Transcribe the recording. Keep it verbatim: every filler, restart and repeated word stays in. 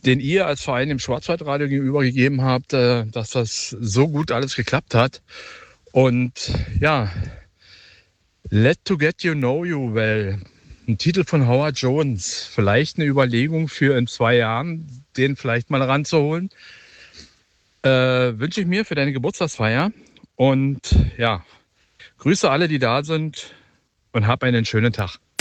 den ihr als Verein im Schwarzwaldradio gegenüber gegeben habt, äh, dass das so gut alles geklappt hat. Und ja, Let to Get You Know You Well, ein Titel von Howard Jones. Vielleicht eine Überlegung für in zwei Jahren, den vielleicht mal ranzuholen. Äh, wünsche ich mir für deine Geburtstagsfeier. Und ja, grüße alle, die da sind und hab einen schönen Tag.